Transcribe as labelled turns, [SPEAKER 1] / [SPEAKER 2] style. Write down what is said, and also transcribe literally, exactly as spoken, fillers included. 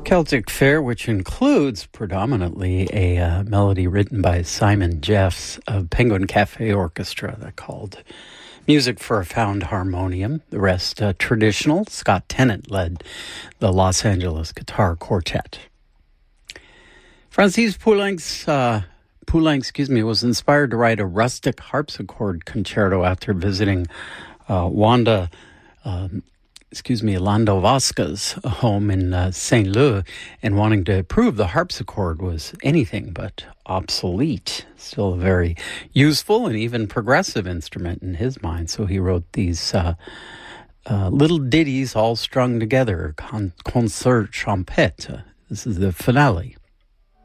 [SPEAKER 1] Celtic Fair, which includes predominantly a uh, melody written by Simon Jeffs of Penguin Cafe Orchestra that called Music for a Found Harmonium. The rest uh, traditional. Scott Tennant led the Los Angeles Guitar Quartet. Francis Poulenc, uh, Poulenc, excuse me, was inspired to write a rustic harpsichord concerto after visiting uh, Wanda um, excuse me, Landowska's home in uh, Saint Leu, and wanting to prove the harpsichord was anything but obsolete. Still a very useful and even progressive instrument in his mind. So he wrote these uh, uh, little ditties all strung together, con- concert champêtre. This is the finale.